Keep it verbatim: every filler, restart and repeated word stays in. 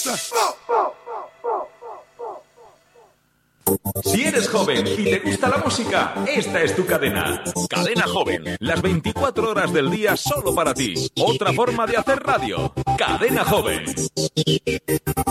Si eres joven y te gusta la música, esta es tu cadena. Cadena Joven, las veinticuatro horas del día solo para ti. Otra forma de hacer radio. Cadena Joven.